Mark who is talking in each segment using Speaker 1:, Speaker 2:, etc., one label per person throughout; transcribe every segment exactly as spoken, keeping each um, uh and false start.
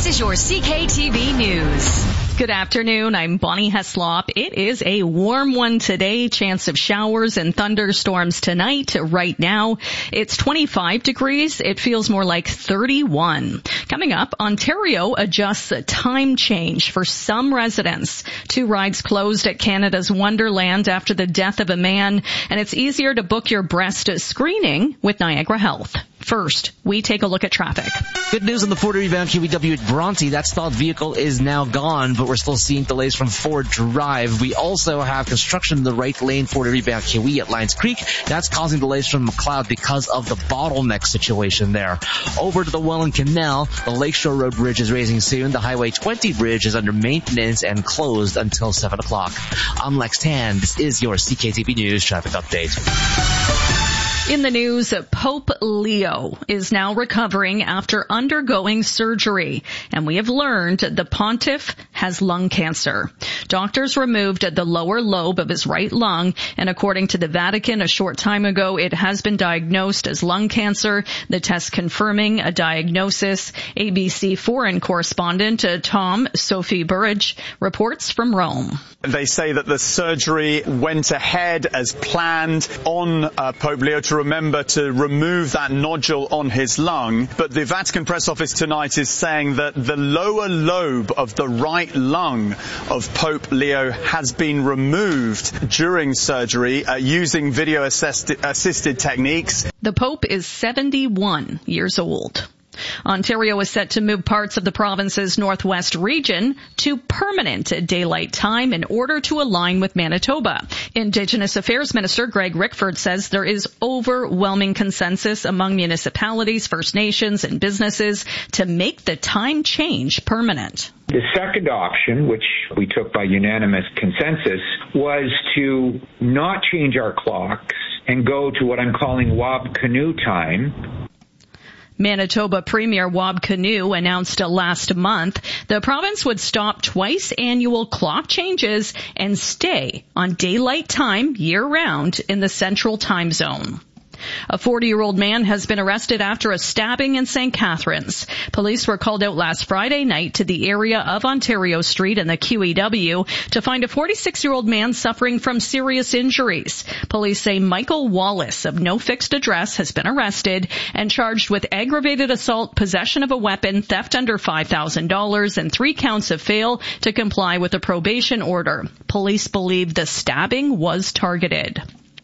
Speaker 1: This is your C K T V News.
Speaker 2: Good afternoon. I'm Bonnie Heslop. It is a warm one today. Chance of showers and thunderstorms tonight. Right now, it's twenty-five degrees. It feels more like thirty-one. Coming up, Ontario adjusts a time change for some residents. Two rides closed at Canada's Wonderland after the death of a man, and it's easier to book your breast screening with Niagara Health. First, we take a look at traffic.
Speaker 3: Good news on the Fort Erie Bound Q E W at Bronte. That stalled vehicle is now gone, but we're still seeing delays from Ford Drive. We also have construction in the right lane, Fort Erie Bound Q E at Lions Creek. That's causing delays from McLeod because of the bottleneck situation there. Over to the Welland Canal, the Lakeshore Road Bridge is raising soon. The Highway twenty bridge is under maintenance and closed until seven o'clock. I'm Lex Tan. This is your C K T V News Traffic Update.
Speaker 2: In the news, Pope Leo is now recovering after undergoing surgery, and we have learned the pontiff has lung cancer. Doctors removed the lower lobe of his right lung, and according to the Vatican a short time ago, it has been diagnosed as lung cancer, the test confirming a diagnosis. A B C foreign correspondent Tom Sophie Burridge reports from Rome.
Speaker 4: They say that the surgery went ahead as planned on uh, Pope Leo to remember to remove that nodule on his lung. But the Vatican press office tonight is saying that the lower lobe of the right lung of Pope Leo has been removed during surgery uh, using video assisted, assisted techniques.
Speaker 2: The Pope is seventy-one years old. Ontario is set to move parts of the province's northwest region to permanent daylight time in order to align with Manitoba. Indigenous Affairs Minister Greg Rickford says there is overwhelming consensus among municipalities, First Nations, and businesses to make the time change permanent.
Speaker 5: The second option, which we took by unanimous consensus, was to not change our clocks and go to what I'm calling Wab Canoe time.
Speaker 2: Manitoba Premier Wab Canoe announced last month the province would stop twice annual clock changes and stay on daylight time year-round in the central time zone. A forty-year-old man has been arrested after a stabbing in Saint Catharines. Police were called out last Friday night to the area of Ontario Street in the Q E W to find a forty-six-year-old man suffering from serious injuries. Police say Michael Wallace of no fixed address has been arrested and charged with aggravated assault, possession of a weapon, theft under five thousand dollars, and three counts of fail to comply with a probation order. Police believe the stabbing was targeted.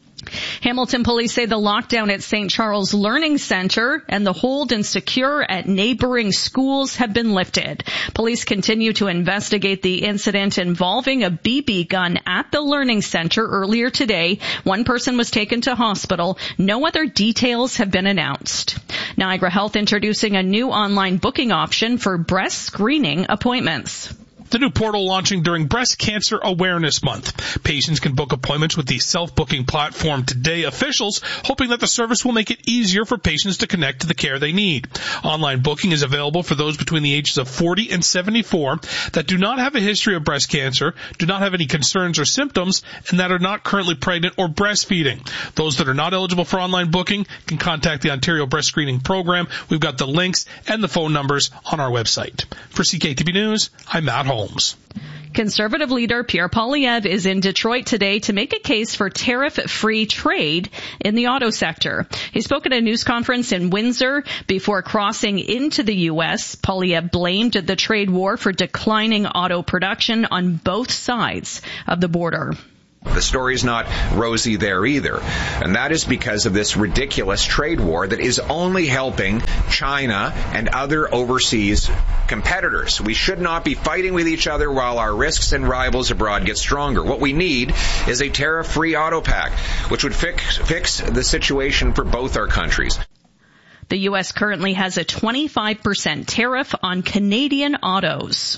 Speaker 2: Hamilton police say the lockdown at Saint Charles Learning Centre and the hold and secure at neighboring schools have been lifted. Police continue to investigate the incident involving a B B gun at the Learning Centre earlier today. One person was taken to hospital. No other details have been announced. Niagara Health introducing a new online booking option for breast screening appointments.
Speaker 6: The new portal launching during Breast Cancer Awareness Month. Patients can book appointments with the self-booking platform today. Officials hoping that the service will make it easier for patients to connect to the care they need. Online booking is available for those between the ages of forty and seventy-four that do not have a history of breast cancer, do not have any concerns or symptoms, and that are not currently pregnant or breastfeeding. Those that are not eligible for online booking can contact the Ontario Breast Screening Program. We've got the links and the phone numbers on our website. For C K T V News, I'm Matt Holmes.
Speaker 2: Conservative leader Pierre Poilievre is in Detroit today to make a case for tariff-free trade in the auto sector. He spoke at a news conference in Windsor before crossing into the U S. Poilievre blamed the trade war for declining auto production on both sides of the border.
Speaker 7: The story's not rosy there either, and that is because of this ridiculous trade war that is only helping China and other overseas competitors. We should not be fighting with each other while our risks and rivals abroad get stronger. What we need is a tariff-free auto pact, which would fix, fix the situation for both our countries.
Speaker 2: The U S currently has a twenty-five percent tariff on Canadian autos.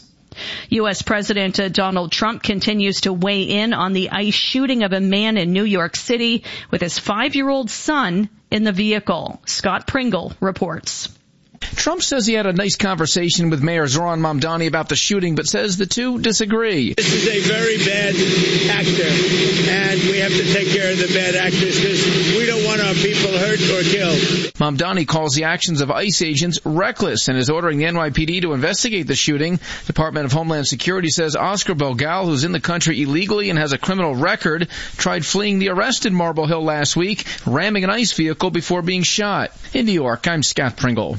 Speaker 2: U S. President Donald Trump continues to weigh in on the ICE shooting of a man in New York City with his five-year-old son in the vehicle. Scott Pringle reports.
Speaker 8: Trump says he had a nice conversation with Mayor Zoran Mamdani about the shooting, but says the two disagree.
Speaker 9: This is a very bad actor, and we have to take care of the bad actors because we don't want our people hurt or killed.
Speaker 8: Mamdani calls the actions of ICE agents reckless and is ordering the N Y P D to investigate the shooting. Department of Homeland Security says Oscar Belgal, who's in the country illegally and has a criminal record, tried fleeing the arrest in Marble Hill last week, ramming an ICE vehicle before being shot. In New York, I'm Scott Pringle.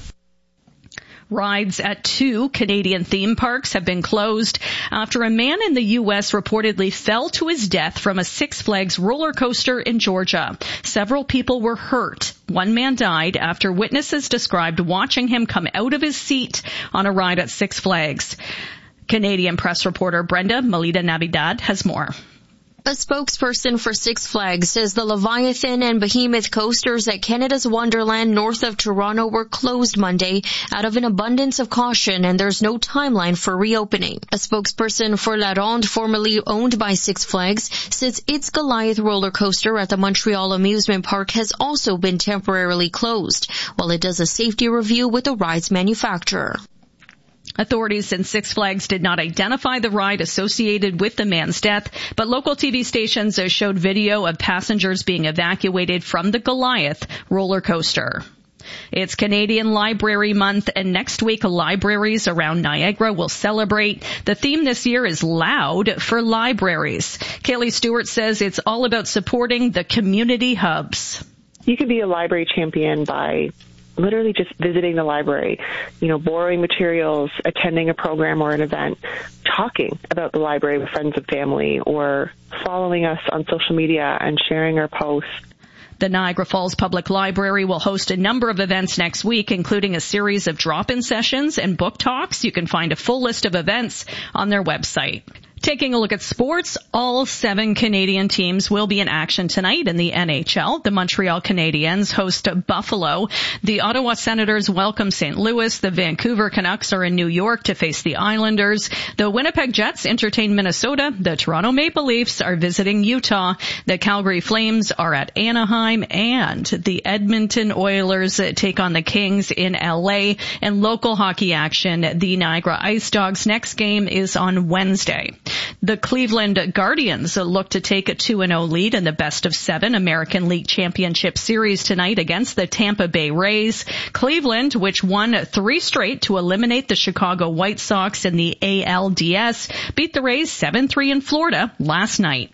Speaker 2: Rides at two Canadian theme parks have been closed after a man in the U S reportedly fell to his death from a Six Flags roller coaster in Georgia. Several people were hurt. One man died after witnesses described watching him come out of his seat on a ride at Six Flags. Canadian press reporter Brenda Melita-Navidad has more.
Speaker 10: A spokesperson for Six Flags says the Leviathan and Behemoth coasters at Canada's Wonderland north of Toronto were closed Monday out of an abundance of caution, and there's no timeline for reopening. A spokesperson for La Ronde, formerly owned by Six Flags, says its Goliath roller coaster at the Montreal Amusement Park has also been temporarily closed, while it does a safety review with the ride's manufacturer.
Speaker 2: Authorities in Six Flags did not identify the ride associated with the man's death, but local T V stations showed video of passengers being evacuated from the Goliath roller coaster. It's Canadian Library Month, and next week libraries around Niagara will celebrate. The theme this year is Loud for Libraries. Kaylee Stewart says it's all about supporting the community hubs.
Speaker 11: You could be a library champion by literally just visiting the library, you know, borrowing materials, attending a program or an event, talking about the library with friends and family, or following us on social media and sharing our posts.
Speaker 2: The Niagara Falls Public Library will host a number of events next week, including a series of drop-in sessions and book talks. You can find a full list of events on their website. Taking a look at sports, all seven Canadian teams will be in action tonight in the N H L. The Montreal Canadiens host Buffalo. The Ottawa Senators welcome Saint Louis. The Vancouver Canucks are in New York to face the Islanders. The Winnipeg Jets entertain Minnesota. The Toronto Maple Leafs are visiting Utah. The Calgary Flames are at Anaheim. And the Edmonton Oilers take on the Kings in L A. And local hockey action, the Niagara Ice Dogs' next game is on Wednesday. The Cleveland Guardians look to take a two and oh lead in the best of seven American League Championship Series tonight against the Tampa Bay Rays. Cleveland, which won three straight to eliminate the Chicago White Sox in the A L D S, beat the Rays seven three in Florida last night.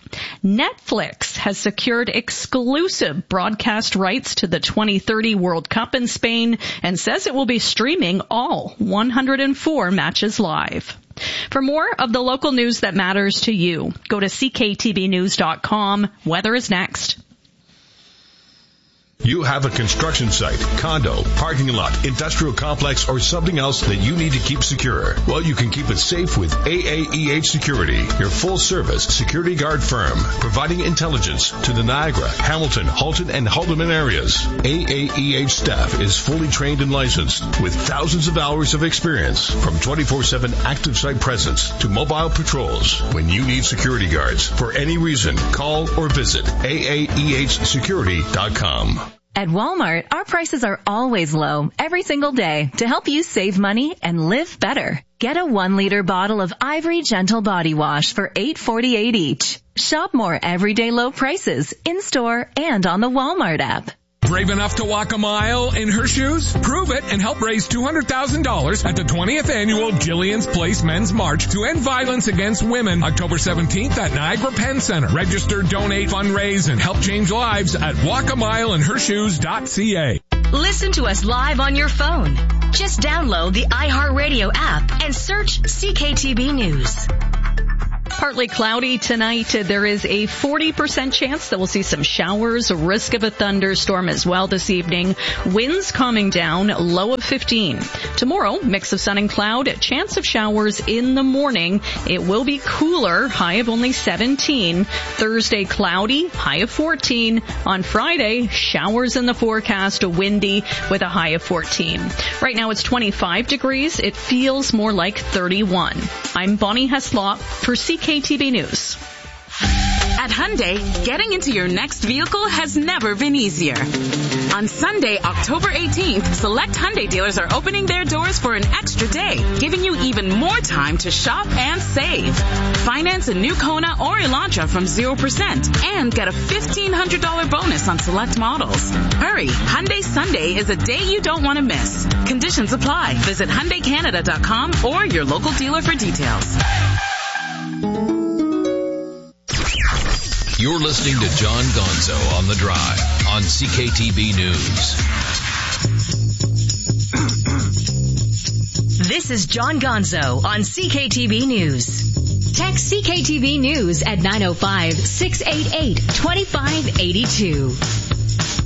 Speaker 2: Netflix has secured exclusive broadcast rights to the twenty thirty World Cup in Spain and says it will be streaming all one hundred four matches live. For more of the local news that matters to you, go to C K T B news dot com. Weather is next.
Speaker 12: You have a construction site, condo, parking lot, industrial complex, or something else that you need to keep secure. Well, you can keep it safe with A A E H Security, your full-service security guard firm, providing intelligence to the Niagara, Hamilton, Halton, and Haldeman areas. A A E H staff is fully trained and licensed with thousands of hours of experience, from twenty-four seven active site presence to mobile patrols. When you need security guards for any reason, call or visit A A E H security dot com.
Speaker 1: At Walmart, our prices are always low every single day to help you save money and live better. Get a one liter bottle of Ivory Gentle Body Wash for eight forty-eight each. Shop more everyday low prices in store and on the Walmart app.
Speaker 13: Brave enough to walk a mile in her shoes? Prove it and help raise two hundred thousand dollars at the twentieth Annual Jillian's Place Men's March to End Violence Against Women, October seventeenth at Niagara Penn Center. Register, donate, fundraise, and help change lives at walk a mile in her shoes dot c a.
Speaker 1: Listen to us live on your phone. Just download the iHeartRadio app and search C K T B News.
Speaker 2: Partly cloudy tonight. There is a forty percent chance that we'll see some showers, a risk of a thunderstorm as well this evening. Winds calming down, low of fifteen. Tomorrow, mix of sun and cloud, chance of showers in the morning. It will be cooler, high of only seventeen. Thursday, cloudy, high of fourteen. On Friday, showers in the forecast, windy with a high of fourteen. Right now it's twenty-five degrees. It feels more like thirty-one. I'm Bonnie Heslop for C K T B News.
Speaker 14: At Hyundai, getting into your next vehicle has never been easier. On Sunday, October eighteenth, select Hyundai dealers are opening their doors for an extra day, giving you even more time to shop and save. Finance a new Kona or Elantra from zero percent and get a fifteen hundred dollars bonus on select models. Hurry, Hyundai Sunday is a day you don't want to miss. Conditions apply. Visit Hyundai Canada dot com or your local dealer for details.
Speaker 15: You're listening to John Gonzo on The Drive on C K T B News.
Speaker 16: This is John Gonzo on C K T B News. Text C K T B News at nine oh five, six eight eight, two five eight two.